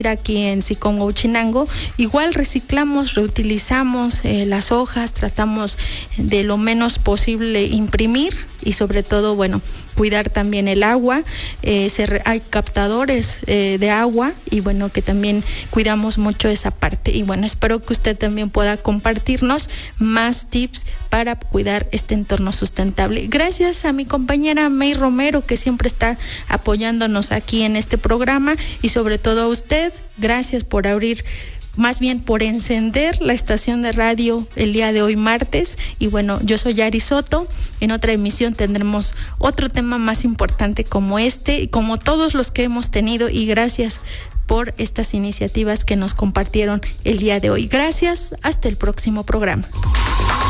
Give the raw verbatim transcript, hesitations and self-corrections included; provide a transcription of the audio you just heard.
aquí en Zicongo-Uchinango, igual reciclamos, reutilizamos eh, las hojas, tratamos de lo menos posible imprimir y sobre todo, bueno, cuidar también el agua. Eh, se re, hay captadores eh, de agua y bueno, que también cuidamos mucho esa parte. Y bueno, espero que usted también pueda compartirnos más tips para cuidar este entorno sustentable. Gracias a mi compañera May Romero, que siempre está apoyándonos aquí en este programa, y sobre todo a usted, gracias por abrir, más bien por encender la estación de radio el día de hoy martes. Y bueno, yo soy Yari Soto. En otra emisión tendremos otro tema más importante como este, como todos los que hemos tenido, y gracias por estas iniciativas que nos compartieron el día de hoy. Gracias, hasta el próximo programa.